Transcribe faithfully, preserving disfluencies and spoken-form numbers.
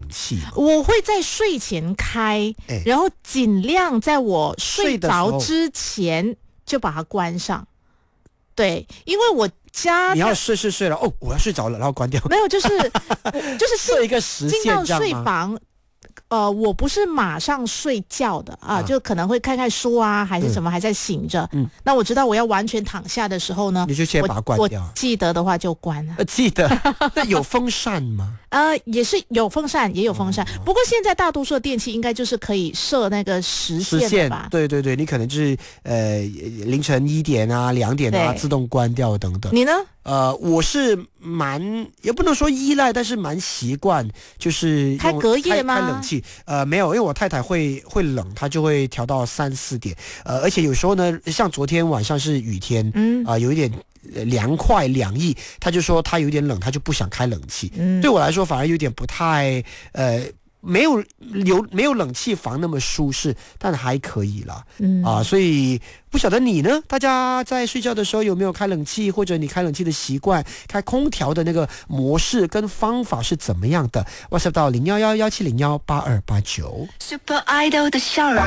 气吗？ 我会在睡前开， 哎、 然后尽量在我睡睡的时候着之前就把它关上。对，因为我家你要睡睡睡了哦，我要睡着了，然后关掉。 没有，就是就是设一个时进到限这样吗？ 睡房。呃，我不是马上睡觉的啊， 啊就可能会看看书啊，还是什么，还在醒着。 嗯， 那我知道我要完全躺下的时候呢， 你就先把它关掉。 我记得的话就关了。 呃，记得。那有风扇吗？ 呃，也是有风扇，也有风扇。 哦、 不过现在大多数的电器应该就是可以设那个时限的吧？ 对对对，你可能就是呃凌晨一点啊、两点啊自动关掉等等。 你呢？ 呃，我是蛮也不能说依赖，但是蛮习惯，就是开隔夜吗？ 开, 开冷气。呃，没有，因为我太太会会冷，她就会调到三四点。呃，而且有时候呢，像昨天晚上是雨天，嗯啊、呃，有一点凉快两意，她就说她有点冷，她就不想开冷气。嗯，对我来说反而有点不太呃。没有有没有冷气房那么舒适，但还可以啦。嗯啊，所以不晓得你呢？大家在睡觉的时候有没有开冷气，或者你开冷气的习惯，开空调的那个模式跟方法是怎么样的 ？WhatsApp 到零幺幺幺七零幺八二八九。 Super Idol 的笑容。